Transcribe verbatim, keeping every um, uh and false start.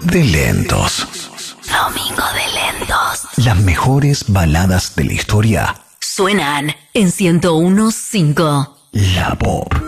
de lentos. Domingo de lentos. Las mejores baladas de la historia Suenan en ciento uno punto cinco. La Pop.